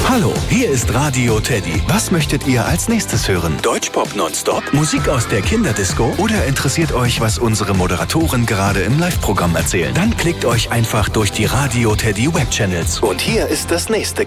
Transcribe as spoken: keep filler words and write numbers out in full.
Hallo, hier ist Radio Teddy. Was möchtet ihr als nächstes hören? Deutschpop nonstop? Musik aus der Kinderdisco? Oder interessiert euch, was unsere Moderatoren gerade im Live-Programm erzählen? Dann klickt euch einfach durch die Radio Teddy Webchannels. Und hier ist das nächste